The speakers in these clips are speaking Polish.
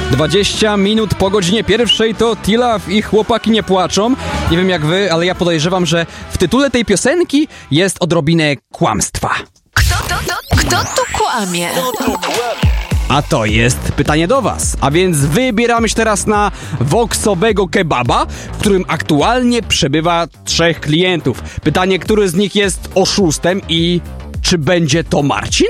20 minut po godzinie pierwszej to Tilaf i Chłopaki nie płaczą. Nie wiem jak wy, ale ja podejrzewam, że w tytule tej piosenki jest odrobinę kłamstwa. Kto tu kłamie? A to jest pytanie do was. A więc wybieramy się teraz na voxowego kebaba, w którym aktualnie przebywa 3 klientów. Pytanie, który z nich jest oszustem i czy będzie to Marcin?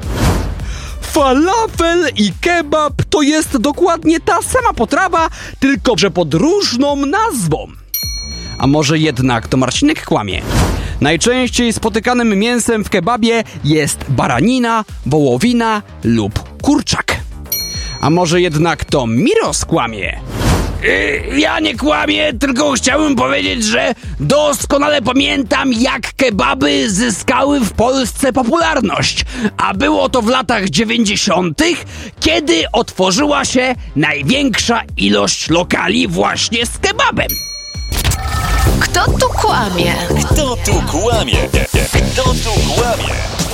Falafel i kebab to jest dokładnie ta sama potrawa, tylko że pod różną nazwą. A może jednak to Marcinek kłamie? Najczęściej spotykanym mięsem w kebabie jest baranina, wołowina lub kurczak. A może jednak to Miros kłamie? Ja nie kłamię, tylko chciałbym powiedzieć, że doskonale pamiętam, jak kebaby zyskały w Polsce popularność. A było to w latach 90., kiedy otworzyła się największa ilość lokali właśnie z kebabem. Kto tu kłamie? Kto tu kłamie? Kto tu kłamie?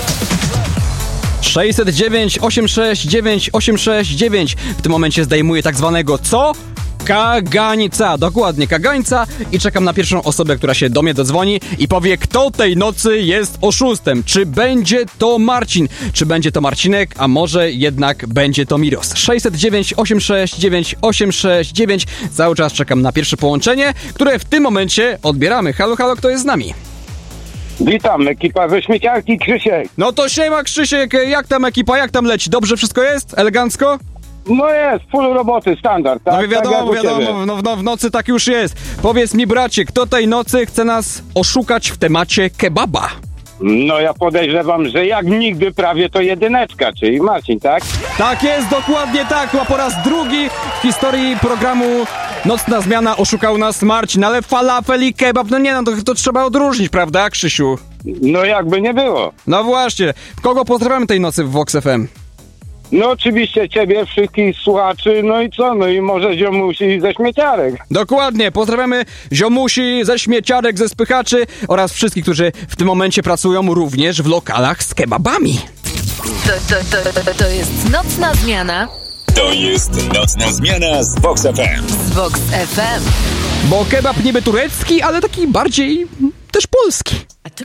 609 869 869 w tym momencie zdejmuję tak zwanego co? Kagańca, dokładnie, kagańca i czekam na pierwszą osobę, która się do mnie dodzwoni i powie, kto tej nocy jest oszustem. Czy będzie to Marcin, czy będzie to Marcinek, a może jednak będzie to Miros. 609 869 869 cały czas czekam na pierwsze połączenie, które w tym momencie odbieramy. Halo, halo, kto jest z nami? Witam, ekipa ze śmieciarki, Krzysiek. No to siema Krzysiek, jak tam ekipa, jak tam leci? Dobrze wszystko jest? Elegancko? No jest, full roboty, standard, tak? No wiadomo, tak wiadomo, w nocy tak już jest. Powiedz mi bracie, kto tej nocy chce nas oszukać w temacie kebaba? No ja podejrzewam, że jak nigdy prawie to jedyneczka, czyli Marcin, tak? Tak jest, dokładnie tak, a po raz drugi w historii programu Nocna Zmiana oszukał nas Marcin, ale falafel i kebab, no nie no, to trzeba odróżnić, prawda Krzysiu? No jakby nie było. No właśnie, kogo pozdrawiamy tej nocy w Vox FM? No oczywiście ciebie, wszystkich słuchaczy, no i co? No i może ziomusi ze śmieciarek. Dokładnie, pozdrawiamy ziomusi ze śmieciarek, ze spychaczy oraz wszystkich, którzy w tym momencie pracują również w lokalach z kebabami. To jest Nocna Zmiana To jest Nocna Zmiana z Vox FM. z Vox FM. Bo kebab niby turecki, ale taki bardziej też polski.